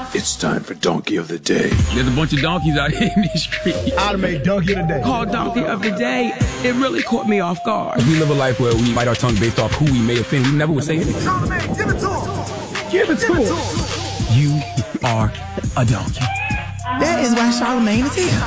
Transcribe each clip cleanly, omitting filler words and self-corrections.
It's time for Donkey of the Day. There's a bunch of donkeys out here in these streets. I'd have made Donkey of the Day. Called Donkey of the Day. It really caught me off guard. We live a life where we bite our tongue based off who we may offend. We never would say anything. Charlamagne, give it to him. Give it to him. You are a donkey. That is why Charlamagne is here.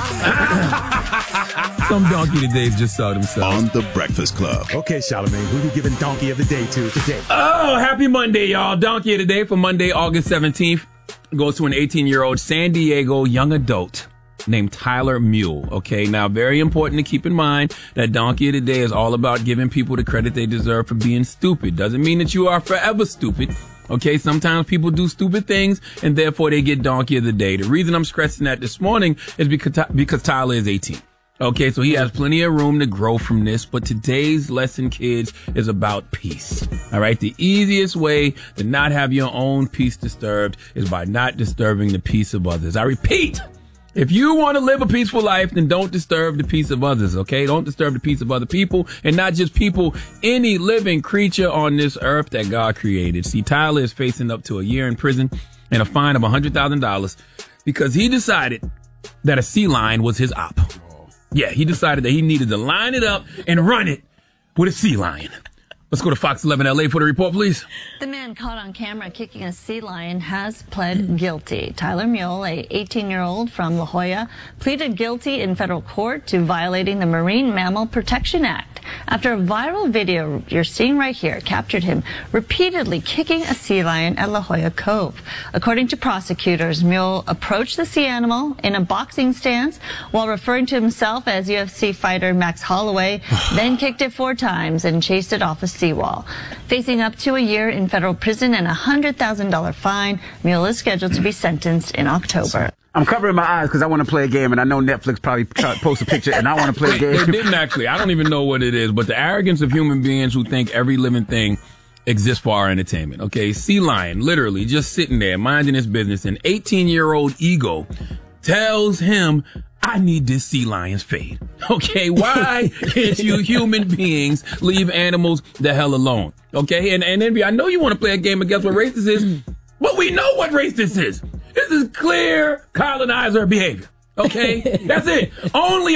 Some donkey todays just saw themselves. On the Breakfast Club. Okay, Charlamagne, who you giving Donkey of the Day to today? Oh, happy Monday, y'all. Donkey of the Day for Monday, August 17th goes to an 18-year-old San Diego young adult named Tyler Mule. Okay, now very important to keep in mind that Donkey of the Day is all about giving people the credit they deserve for being stupid. Doesn't mean that you are forever stupid. Okay, sometimes people do stupid things and therefore they get Donkey of the Day. The reason I'm stressing that this morning is because Tyler is 18. Okay, so he has plenty of room to grow from this, but today's lesson, kids, is about peace. All right, the easiest way to not have your own peace disturbed is by not disturbing the peace of others. I repeat, if you want to live a peaceful life, then don't disturb the peace of others, okay? Don't disturb the peace of other people, and not just people, any living creature on this earth that God created. See, Tyler is facing up to a year in prison and a fine of $100,000 because he decided that a sea lion was his op. Yeah, he decided that he needed to line it up and run it with a sea lion. Let's go to Fox 11 LA for the report, please. The man caught on camera kicking a sea lion has pled guilty. Tyler Mule, a 18-year-old from La Jolla, pleaded guilty in federal court to violating the Marine Mammal Protection Act after a viral video you're seeing right here captured him repeatedly kicking a sea lion at La Jolla Cove. According to prosecutors, Mule approached the sea animal in a boxing stance while referring to himself as UFC fighter Max Holloway, then kicked it 4 times and chased it off a seawall. Facing up to a year in federal prison and a $100,000 fine, Mule is scheduled to be sentenced in October. I'm covering my eyes because I want to play a game, and I know Netflix probably post a picture, and I want to play a game. They didn't actually. I don't even know what it is, but the arrogance of human beings who think every living thing exists for our entertainment. Okay, sea lion, literally just sitting there minding his business. An 18-year-old ego tells him, I need this sea lion's fade. Okay, why can't you human beings leave animals the hell alone? Okay, and Envy, I know you want to play a game of guess what race this is, but we know what race this is. This is clear colonizer behavior. Okay, that's it. Only a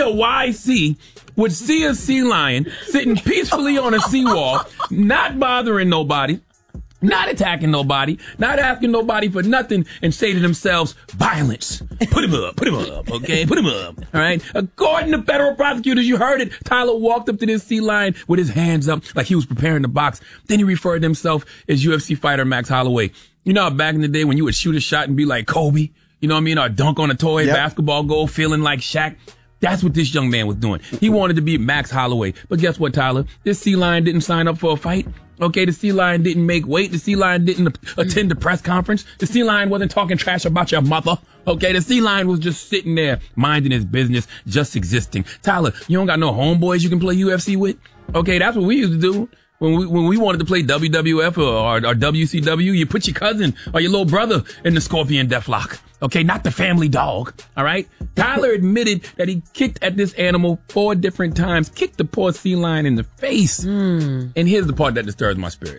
YC would see a sea lion sitting peacefully on a seawall, not bothering nobody, not attacking nobody, not asking nobody for nothing, and say to themselves, violence. Put him up, okay? Put him up, all right? According to federal prosecutors, you heard it, Tyler walked up to this sea lion with his hands up like he was preparing to box. Then he referred to himself as UFC fighter Max Holloway. You know, back in the day when you would shoot a shot and be like Kobe, you know what I mean, or dunk on a toy basketball goal feeling like Shaq. That's what this young man was doing. He wanted to be Max Holloway. But guess what, Tyler? This sea lion didn't sign up for a fight. Okay, the sea lion didn't make weight. The sea lion didn't attend the press conference. The sea lion wasn't talking trash about your mother. Okay, the sea lion was just sitting there, minding his business, just existing. Tyler, you don't got no homeboys you can play UFC with? Okay, that's what we used to do. When we wanted to play WWF or WCW, you put your cousin or your little brother in the Scorpion Deathlock. Okay, not the family dog. All right? Tyler admitted that he kicked at this animal 4 different times, kicked the poor sea lion in the face. And here's the part that disturbs my spirit.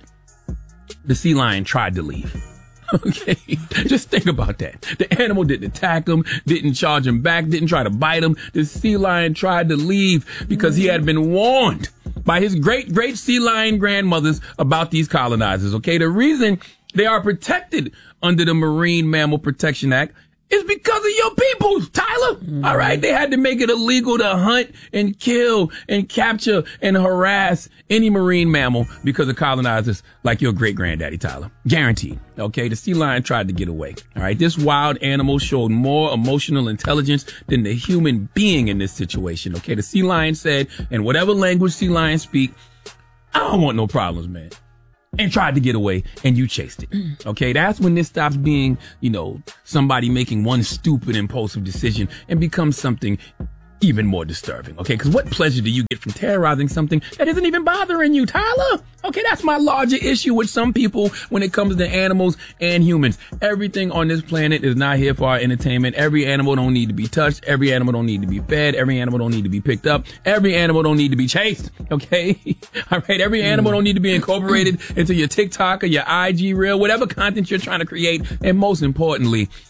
The sea lion tried to leave. Okay, just think about that. The animal didn't attack him, didn't charge him back, didn't try to bite him. The sea lion tried to leave because he had been warned by his great sea lion grandmothers about these colonizers. Okay, the reason they are protected under the Marine Mammal Protection Act is because of your people, Tyler. All right, they had to make it illegal to hunt and kill and capture and harass any marine mammal because of colonizers like your great granddaddy, Tyler. Guaranteed. Okay, the sea lion tried to get away. All right, this wild animal showed more emotional intelligence than the human being in this situation. Okay, the sea lion said, in whatever language sea lions speak, I don't want no problems, man. And tried to get away, and you chased it. Okay, that's when this stops being, you know, somebody making one stupid, impulsive decision and becomes something even more disturbing. Okay, because what pleasure do you get from terrorizing something that isn't even bothering you, Tyler? Okay, that's my larger issue with some people when it comes to animals and humans. Everything on this planet is not here for our entertainment. Every animal don't need to be touched. Every animal don't need to be fed. Every animal don't need to be picked up. Every animal don't need to be chased. Okay? All right, every animal don't need to be incorporated into your TikTok or your IG reel, whatever content you're trying to create. And most importantly,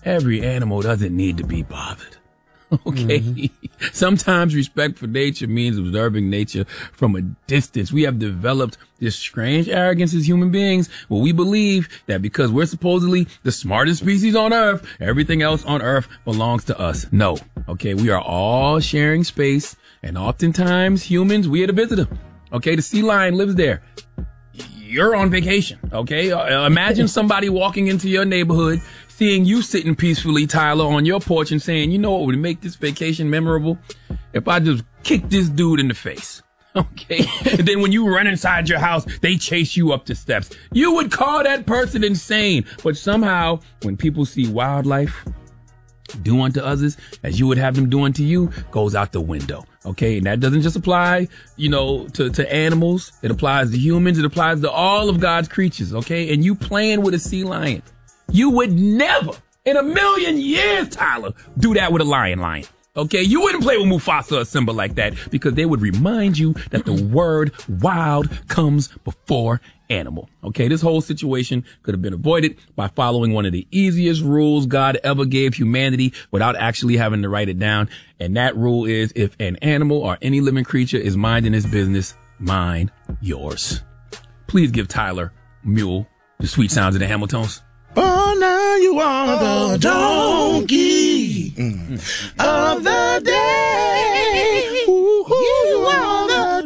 every animal doesn't need to be bothered. Okay. Sometimes respect for nature means observing nature from a distance. We have developed this strange arrogance as human beings where we believe that because we're supposedly the smartest species on Earth, everything else on Earth belongs to us. No. Okay. We are all sharing space, and oftentimes humans, we are the visitor. Okay. The sea lion lives there. You're on vacation. Okay. Imagine somebody walking into your neighborhood, seeing you sitting peacefully, Tyler, on your porch and saying, you know what would make this vacation memorable? If I just kick this dude in the face. Okay. And then when you run inside your house, they chase you up the steps. You would call that person insane. But somehow when people see wildlife do unto others as you would have them do unto you, goes out the window. Okay. And that doesn't just apply, to animals. It applies to humans. It applies to all of God's creatures. Okay. And you playing with a sea lion. You would never, in a million years, Tyler, do that with a lion. Okay? You wouldn't play with Mufasa or Simba like that because they would remind you that the word wild comes before animal. Okay? This whole situation could have been avoided by following one of the easiest rules God ever gave humanity without actually having to write it down. And that rule is if an animal or any living creature is minding its business, mind yours. Please give Tyler Mule the sweet sounds of the Hamiltons. Oh, now you are the donkey of the day. You are the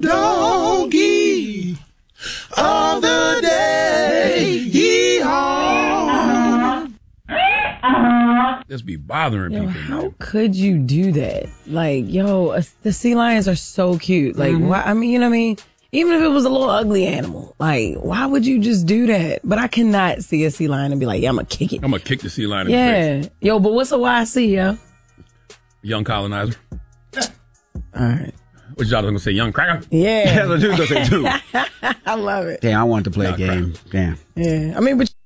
donkey of the day. Yee-haw. Just be bothering people. How could you do that? Like, the sea lions are so cute. Like, why? I mean, you know what I mean? Even if it was a little ugly animal, like, why would you just do that? But I cannot see a sea lion and be like, yeah, I'm going to kick it. I'm going to kick the sea lion in the face. Yo, but what's a YC, yo? Young colonizer. All right. What y'all going to say, young cracker? Yeah. That's what I was going to say, too. I love it. Damn, I wanted to play a game. Damn. Yeah. I mean, but